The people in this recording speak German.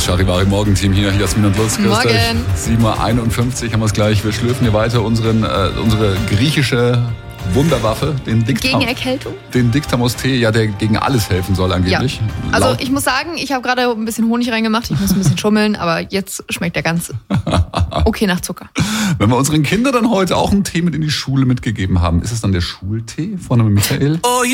Das Charivari Morgenteam hier, Jasmin und Lutz. Morgen. 7:51 Uhr haben wir es gleich. Wir schlürfen hier weiter unsere griechische Wunderwaffe, den Gegen Erkältung? Den Dictamos-Tee, ja, der gegen alles helfen soll angeblich. Ja. Also ich muss sagen, ich habe gerade ein bisschen Honig reingemacht, ich muss ein bisschen schummeln, aber jetzt schmeckt der ganz okay nach Zucker. Wenn wir unseren Kindern dann heute auch einen Tee mit in die Schule mitgegeben haben, ist es dann der Schultee von einem Michael?